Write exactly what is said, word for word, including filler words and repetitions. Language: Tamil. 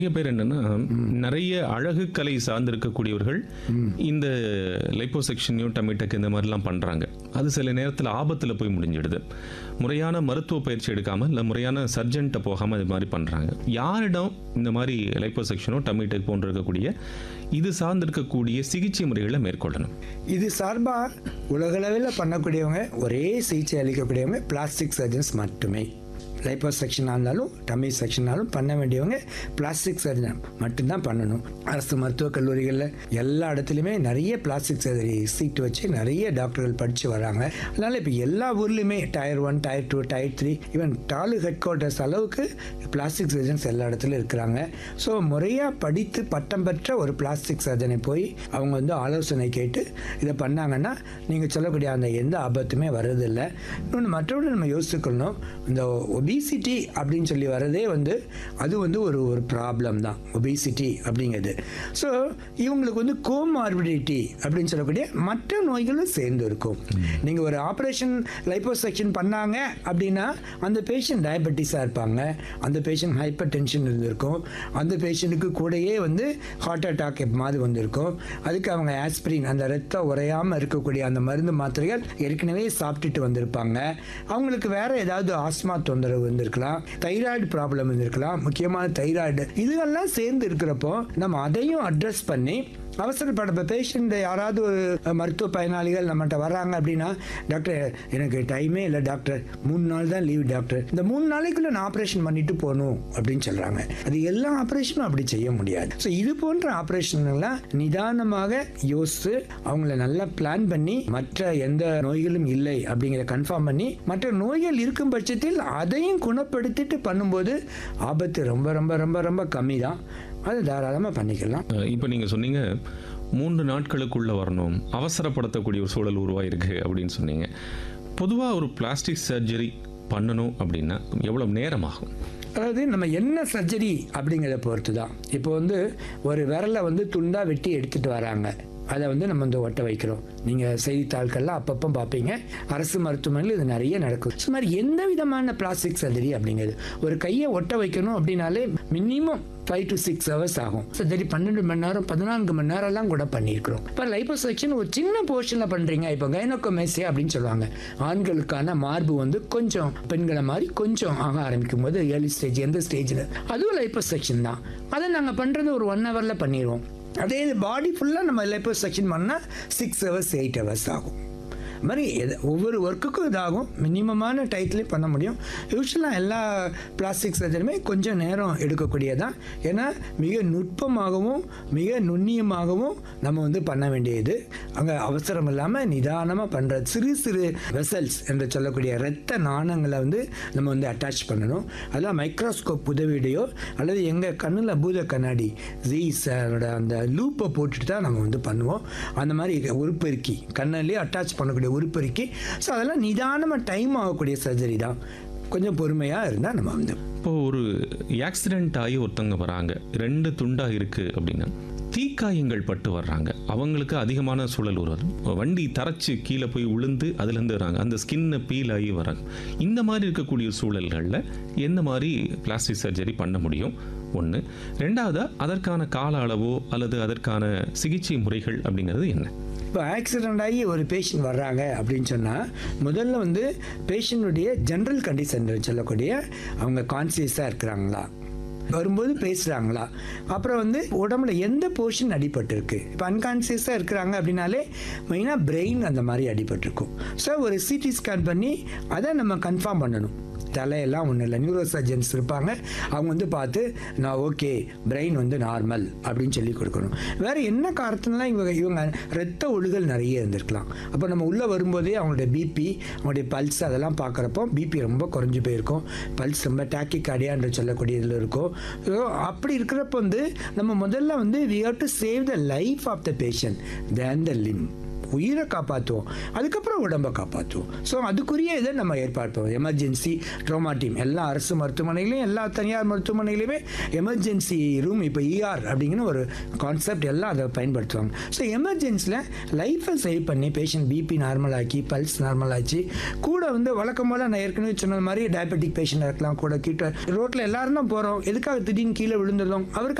நிறைய பேர் என்னன்னா நிறைய அழகு கலை சார்ந்திருக்கக்கூடியவர்கள் இந்த லைப்போசெக்ஷனையோ டமிட்டக் இந்த மாதிரிலாம் பண்றாங்க. அது சில நேரத்தில் ஆபத்தில் போய் முடிஞ்சிடுது. முறையான மருத்துவ பயிற்சி எடுக்காம இல்லை முறையான சர்ஜன்ட்ட போகாம இது மாதிரி பண்றாங்க. யாரிடம் இந்த மாதிரி லைப்போசெக்ஷனோ டமிட்டக் போன்ற இருக்கக்கூடிய இது சார்ந்திருக்கக்கூடிய சிகிச்சை முறைகளை மேற்கொள்ளணும்? இது சார்பாக உலகளவில் பண்ணக்கூடியவங்க, ஒரே சிகிச்சை அளிக்கக்கூடியவங்க பிளாஸ்டிக் சர்ஜன்ஸ் மட்டுமே. லைப்போசெக்ஷனாக இருந்தாலும் டம்மி செக்ஷனாலும் பண்ண வேண்டியவங்க பிளாஸ்டிக் சர்ஜன் மட்டும்தான் பண்ணணும். அரசு மருத்துவக் கல்லூரிகளில் எல்லா இடத்துலையுமே நிறைய பிளாஸ்டிக் சர்ஜரி சீட்டு வச்சு நிறைய டாக்டர்கள் படித்து வராங்க. அதனால் இப்போ எல்லா ஊர்லேயுமே tier one tier two tier three even டாலு head quarters அளவுக்கு பிளாஸ்டிக் சர்ஜன்ஸ் எல்லா இடத்துலையும் இருக்கிறாங்க. ஸோ முறையாக படித்து பட்டம் பெற்ற ஒரு பிளாஸ்டிக் சர்ஜனை போய் அவங்க வந்து ஆலோசனை கேட்டு இதை பண்ணாங்கன்னா நீங்கள் சொல்லக்கூடிய அந்த எந்த ஆபத்துமே வர்றதில்லை. இன்னொன்று மற்றவர்கள் நம்ம யோசிச்சுக்கணும், இந்த ஒபிசிட்டி அப்படின்னு சொல்லி வரதே வந்து அது வந்து ஒரு ஒரு ப்ராப்ளம் தான் ஒபிசிட்டி அப்படிங்கிறது. ஸோ இவங்களுக்கு வந்து கோமார்பிடிட்டி அப்படின்னு சொல்லக்கூடிய மற்ற நோய்களும் சேர்ந்து இருக்கும். நீங்கள் ஒரு ஆப்ரேஷன் லைப்போசெக்ஷன் பண்ணாங்க அப்படின்னா அந்த பேஷண்ட் டயபெட்டிஸாக இருப்பாங்க, அந்த பேஷண்ட் ஹைப்பர் டென்ஷன் இருந்திருக்கும், அந்த பேஷண்ட்டுக்கு கூடயே வந்து ஹார்ட் அட்டாக் மாதிரி வந்திருக்கும். அதுக்கு அவங்க ஆஸ்பிரின் அந்த ரத்தம் உறையாமல் இருக்கக்கூடிய அந்த மருந்து மாத்திரைகள் ஏற்கனவே சாப்பிட்டுட்டு வந்திருப்பாங்க. அவங்களுக்கு வேற ஏதாவது ஆஸ்மா தொந்தரவு வந்திருக்கலாம், தைராய்டு ப்ராப்ளம் இருந்திருக்கலாம், முக்கியமான தைராய்டு. இதெல்லாம் சேர்ந்து இருக்கிறப்போ நம்ம அதையும் அட்ரஸ் பண்ணி அவசரப்பட பேஷண்ட் யாராவது ஒரு மருத்துவ பயனாளிகள் நம்மகிட்ட வர்றாங்க அப்படின்னா, டாக்டர் எனக்கு டைமே இல்லை டாக்டர், மூணு நாள் தான் லீவ் டாக்டர், இந்த மூணு நாளைக்குள்ள நான் ஆப்ரேஷன் பண்ணிட்டு போகணும் அப்படின்னு சொல்றாங்க. அது எல்லா ஆப்ரேஷனும் அப்படி செய்ய முடியாது. ஸோ இது போன்ற ஆப்ரேஷன்லாம் நிதானமாக யோசித்து அவங்கள நல்லா பிளான் பண்ணி மற்ற எந்த நோய்களும் இல்லை அப்படிங்கிற கன்ஃபார்ம் பண்ணி மற்ற நோய்கள் இருக்கும் பட்சத்தில் அதையும் குணப்படுத்திட்டு பண்ணும்போது ஆபத்து ரொம்ப ரொம்ப ரொம்ப ரொம்ப கம்மி தான். அது தாராளமாக பண்ணிக்கலாம். இப்போ நீங்கள் சொன்னீங்க மூன்று நாட்களுக்குள்ளே வரணும், அவசரப்படுத்தக்கூடிய ஒரு சூழல் உருவாயிருக்கு அப்படின்னு சொன்னீங்க. பொதுவாக ஒரு பிளாஸ்டிக் சர்ஜரி பண்ணணும் அப்படின்னா எவ்வளோ நேரம் ஆகும்? அதாவது நம்ம என்ன சர்ஜரி அப்படிங்கிறத பொறுத்து தான். இப்போ வந்து ஒரு விரலை வந்து துண்டாக வெட்டி எடுத்துகிட்டு வராங்க, அதை வந்து நம்ம வந்து ஒட்ட வைக்கிறோம். நீங்கள் செய்தித்தாள்கள்லாம் அப்பப்போ பார்ப்பீங்க, அரசு மருத்துவமனையில் இது நிறைய நடக்கும். ஸோ மாதிரி எந்த விதமான பிளாஸ்டிக் சர்ஜரி அப்படிங்கிறது ஒரு கையை ஒட்ட வைக்கணும் அப்படின்னாலே minimum five to six hours ஆகும். சர்ஜரி பன்னெண்டு மணி நேரம் பதினான்கு மணி நேரம்லாம் கூட பண்ணியிருக்கிறோம். இப்போ லைப்போசெக்ஷன் ஒரு சின்ன போர்ஷனில் பண்ணுறீங்க. இப்போ கைனோகோமேசியா அப்படின்னு சொல்லுவாங்க, ஆண்களுக்கான மார்பு வந்து கொஞ்சம் பெண்களை மாதிரி கொஞ்சம் ஆக ஆரம்பிக்கும் போது ஏர்லி ஸ்டேஜ் எந்த ஸ்டேஜில் அதுவும் லைப்போசெக்ஷன் தான். அதை நாங்கள் பண்ணுறது ஒரு ஒன் ஹவரில் பண்ணிடுவோம். அதே பாடி ஃபுல்லாக நம்ம லைப்போசெக்ஷன் பண்ணால் சிக்ஸ் ஹவர்ஸ் எயிட் ஹவர்ஸ் ஆகும். மாதிரி எது ஒவ்வொரு ஒர்க்குக்கும் இதாகும், மினிமமான டைத்துலேயும் பண்ண முடியும். யூஸ்வலாக எல்லா பிளாஸ்டிக் சர்ஜரியுமே கொஞ்சம் நேரம் எடுக்கக்கூடியதான். ஏன்னா மிக நுட்பமாகவும் மிக நுண்ணியமாகவும் நம்ம வந்து பண்ண வேண்டியது. அங்கே அவசரம் இல்லாமல் நிதானமாக பண்ணுற சிறு சிறு வெசல்ஸ் என்று சொல்லக்கூடிய இரத்த நாணங்களை வந்து நம்ம வந்து அட்டாச் பண்ணணும். அதெல்லாம் மைக்ரோஸ்கோப் உதவியுடையோ அல்லது எங்கள் கண்ணில் பூத கண்ணாடி ஜீஸோட அந்த லூப்பை போட்டுட்டு தான் நம்ம வந்து பண்ணுவோம். அந்த மாதிரி உருப்பெருக்கி கண்ணிலேயே அட்டாச் பண்ணக்கூடிய உருப்பெருக்கி. ஸோ அதெல்லாம் நிதானமாக டைம் ஆகக்கூடிய சர்ஜரி தான். கொஞ்சம் பொறுமையாக இருந்தால் நம்ம வந்து இப்போ ஒரு ஆக்சிடென்ட் ஆகி ஒருத்தவங்க வராங்க, ரெண்டு துண்டாக இருக்குது அப்படின்னா தீக்காயங்கள் பட்டு வர்றாங்க, அவங்களுக்கு அதிகமான சூழல் வரும். வண்டி தரைச்சி கீழே போய் விழுந்து அதுலேருந்து வராங்க, அந்த ஸ்கின்னை பீல் ஆகி வராங்க. இந்த மாதிரி இருக்கக்கூடிய சூழல்களில் எந்த மாதிரி பிளாஸ்டிக் சர்ஜரி பண்ண முடியும்? ஒன்று. ரெண்டாவது, அதற்கான கால அளவோ அல்லது அதற்கான சிகிச்சை முறைகள் அப்படிங்கிறது என்ன? இப்போ ஆக்சிடெண்ட் ஆகி ஒரு பேஷண்ட் வர்றாங்க அப்படின்னு சொன்னால் முதல்ல வந்து பேஷண்ட்டுடைய ஜென்ரல் கண்டிஷன் சொல்லக்கூடிய அவங்க கான்சியஸாக இருக்கிறாங்களா, வரும்போது பேசுகிறாங்களா, அப்புறம் வந்து உடம்புல எந்த போர்ஷன் அடிபட்டிருக்கு. இப்போ அன்கான்சியஸாக இருக்கிறாங்க அப்படின்னாலே மெயினாக பிரெயின் அந்த மாதிரி அடிபட்டிருக்கும். ஸோ ஒரு சிடி ஸ்கேன் பண்ணி அதை நம்ம கன்ஃபார்ம் பண்ணணும். தலையெல்லாம் ஒன்றும் இல்லை, நியூரோ சர்ஜன்ஸ் இருப்பாங்க, அவங்க வந்து பார்த்து நான் ஓகே பிரெயின் வந்து நார்மல் அப்படின்னு சொல்லி கொடுக்கணும். வேறு என்ன காரணத்துலாம் இவங்க இவங்க ரத்த ஒழுகல் நிறைய இருந்திருக்கலாம். அப்போ நம்ம உள்ளே வரும்போதே அவங்களுடைய பிபி அவங்களுடைய பல்ஸ் அதெல்லாம் பார்க்குறப்போ பிபி ரொம்ப குறைஞ்சி போயிருக்கும், பல்ஸ் ரொம்ப டாக்கிகார்டியான்னு சொல்லக்கூடிய இதில் இருக்கும். ஸோ அப்படி இருக்கிறப்ப வந்து நம்ம முதல்ல வந்து we have to save the life of the patient than the Lim. உயிரை காப்பாற்றுவோம், அதுக்கப்புறம் உடம்பை காப்பாற்றுவோம். ஸோ அதுக்குரிய இதை நம்ம ஏற்பாடு எமர்ஜென்சி ட்ரோமா டீம் எல்லா அரசு மருத்துவமனையிலையும் எல்லா தனியார் மருத்துவமனையிலுமே எமர்ஜென்சி ரூம் இப்போ இஆர் அப்படிங்கிற ஒரு கான்செப்ட் எல்லாம் அதை பயன்படுத்துவாங்க. ஸோ எமர்ஜென்சியில் லைஃப்பை சேவ் பண்ணி பேஷண்ட் பிபி நார்மல் ஆக்கி பல்ஸ் நார்மல் ஆச்சு, கூட வந்து வழக்கம் போல் நான் ஏற்கனவே சொன்ன மாதிரி டயபெட்டிக் பேஷண்ட் இருக்கலாம், கூட கிட்ட ரோட்டில் எல்லாரும் தான் போகிறோம், எதுக்காக திடீர்னு கீழே விழுந்துடும், அவருக்கு